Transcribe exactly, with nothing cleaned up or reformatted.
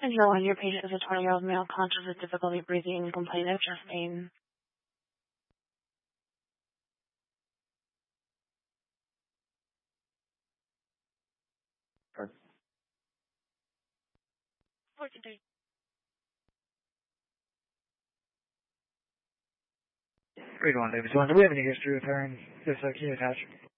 And no one, your patient is a twenty-year-old male conscious of difficulty breathing and complaining of chest pain. Pardon? fourteen days. Three to one, David. Do we have any history with her and this uh, key attached?